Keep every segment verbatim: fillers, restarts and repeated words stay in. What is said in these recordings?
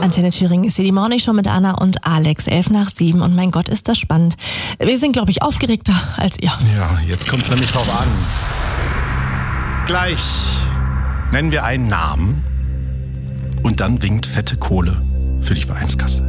Antenne Thüringen ist hier die Morning Show mit Anna und Alex, elf nach sieben. Und mein Gott, ist das spannend. Wir sind, glaube ich, aufgeregter als ihr. Ja, jetzt kommt es nämlich drauf an. Gleich nennen wir einen Namen und dann winkt fette Kohle für die Vereinskasse.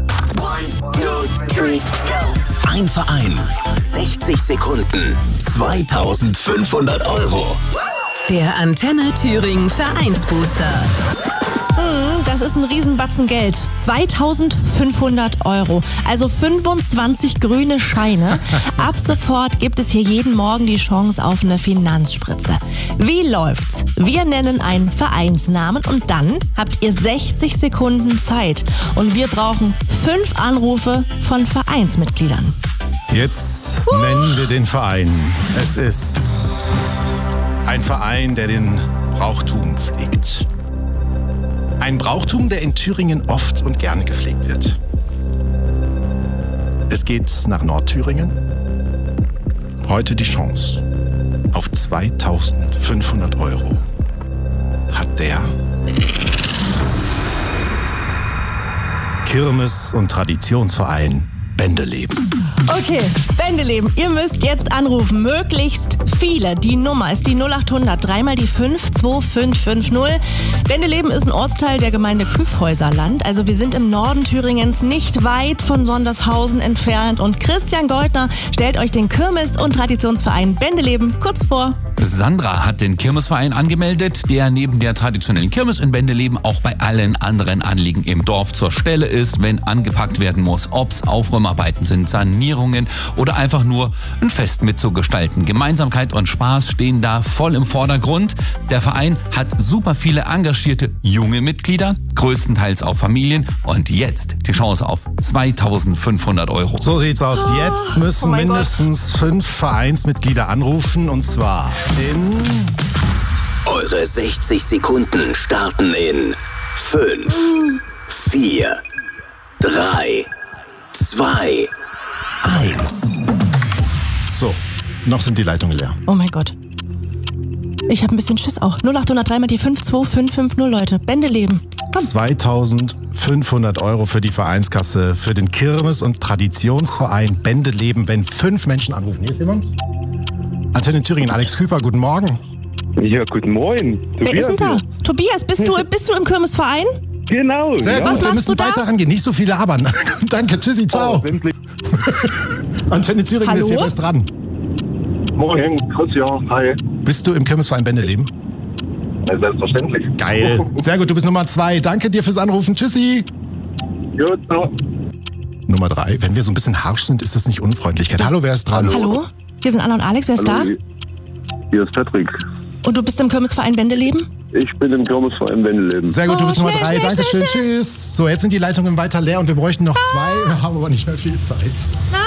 Ein Verein, sechzig Sekunden, zweitausendfünfhundert Euro. Der Antenne Thüringen Vereinsbooster. Das ist ein Riesenbatzen Geld. zweitausendfünfhundert Euro. Also fünfundzwanzig grüne Scheine. Ab sofort gibt es hier jeden Morgen die Chance auf eine Finanzspritze. Wie läuft's? Wir nennen einen Vereinsnamen und dann habt ihr sechzig Sekunden Zeit. Und wir brauchen fünf Anrufe von Vereinsmitgliedern. Jetzt uh. nennen wir den Verein. Es ist ein Verein, der den Brauchtum pflegt. Ein Brauchtum, der in Thüringen oft und gerne gepflegt wird. Es geht nach Nordthüringen. Heute die Chance auf zweitausendfünfhundert Euro. Hat der Kirmes- und Traditionsverein Bendeleben. Okay, Bendeleben, ihr müsst jetzt anrufen, möglichst viele. Die Nummer ist die null acht hundert, dreimal die fünf zwei fünf fünf null. Bendeleben ist ein Ortsteil der Gemeinde Küffhäuserland. Also wir sind im Norden Thüringens, nicht weit von Sondershausen entfernt. Und Christian Goldner stellt euch den Kirmes- und Traditionsverein Bendeleben kurz vor. Sandra hat den Kirmesverein angemeldet, der neben der traditionellen Kirmes in Bendeleben auch bei allen anderen Anliegen im Dorf zur Stelle ist, wenn angepackt werden muss. Ob's Aufräumarbeiten sind, Sanierungen oder einfach nur ein Fest mitzugestalten. Gemeinsamkeit und Spaß stehen da voll im Vordergrund. Der Verein hat super viele engagierte junge Mitglieder, größtenteils auch Familien. Und jetzt die Chance auf zweitausendfünfhundert Euro. So sieht's aus. Jetzt müssen oh mindestens Gott. fünf Vereinsmitglieder anrufen und zwar in... Eure sechzig Sekunden starten in fünf, vier, drei, zwei, eins. So, noch sind die Leitungen leer. Oh mein Gott. Ich habe ein bisschen Schiss auch. null acht hundert, dreimal die fünf zwei fünf fünf null, Leute. Bendeleben. Komm. zweitausendfünfhundert Euro für die Vereinskasse, für den Kirmes- und Traditionsverein Bendeleben, wenn fünf Menschen anrufen. Hier ist jemand? Antenne Thüringen, Alex Küper, guten Morgen. Ja, guten Morgen. Wer Tobias ist denn da? hier. Tobias, bist du, bist du im Kirmesverein? Genau. Sehr ja. gut, Was wir machst müssen du da? weiter rangehen. Nicht so viele labern. Danke, tschüssi, ciao. Oh, endlich. Antenne Thüringen Hallo? ist hier was dran. Morgen, Christian, hi. Bist du im Kirmesverein Bendeleben? Ja, selbstverständlich. Geil. Sehr gut, du bist Nummer zwei. Danke dir fürs Anrufen. Tschüssi. Gut, so. Nummer drei. Wenn wir so ein bisschen harsch sind, ist das nicht Unfreundlichkeit. Hallo, wer ist dran? Hallo? Hier sind Anna und Alex, wer ist Hallo, da? hier ist Patrick. Und du bist im Kirmesverein Bendeleben? Ich bin im Kirmesverein Bendeleben. Sehr gut, du Oh, bist Nummer schnell, drei. schnell, Dankeschön. schnell, Tschüss. So, jetzt sind die Leitungen weiter leer und wir bräuchten noch zwei. Wir haben aber nicht mehr viel Zeit. Nein!